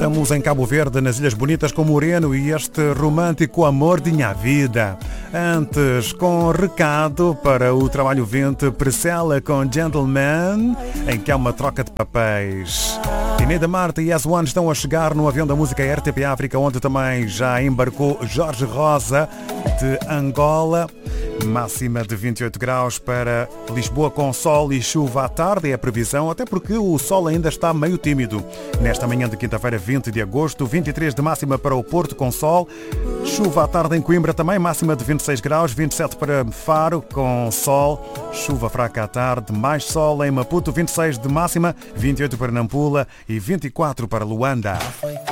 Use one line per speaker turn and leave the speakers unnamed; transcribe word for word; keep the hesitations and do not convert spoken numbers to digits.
Estamos em Cabo Verde, nas Ilhas Bonitas, com Moreno e este romântico Amor de Minha Vida. Antes, com recado para o Trabalho vinte, Priscila com Gentleman, em que há uma troca de papéis. Inês Marta e As One estão a chegar no avião da música R T P África, onde também já embarcou Jorge Rosa, de Angola. Máxima de vinte e oito graus para Lisboa, com sol e chuva à tarde, é a previsão, até porque o sol ainda está meio tímido. Nesta manhã de quinta-feira, vinte de agosto, vinte e três de máxima para o Porto, com sol. Chuva à tarde em Coimbra também, máxima de vinte e seis graus, vinte e sete para Faro, com sol. Chuva fraca à tarde, mais sol em Maputo, vinte e seis de máxima, vinte e oito para Nampula e vinte e quatro para Luanda.